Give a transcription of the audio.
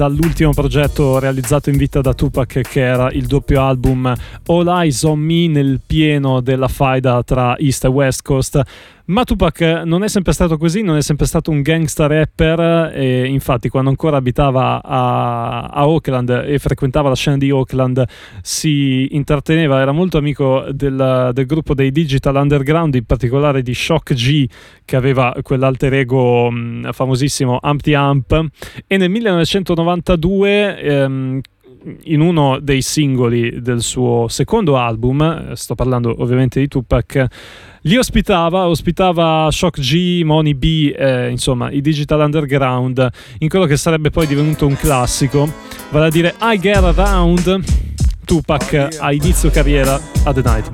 dall'ultimo progetto realizzato in vita da Tupac, che era il doppio album All Eyes on Me, nel pieno della faida tra East e West Coast. Ma Tupac non è sempre stato così, non è sempre stato un gangsta rapper, e infatti quando ancora abitava a Oakland e frequentava la scena di Oakland si intratteneva, era molto amico del gruppo dei Digital Underground, in particolare di Shock G, che aveva quell'alter ego famosissimo Humpty Hump, e nel 1992 in uno dei singoli del suo secondo album, sto parlando ovviamente di Tupac, li ospitava Shock G, Money B, insomma i Digital Underground, in quello che sarebbe poi divenuto un classico, vale a dire I Get Around. Tupac a inizio carriera a The Night.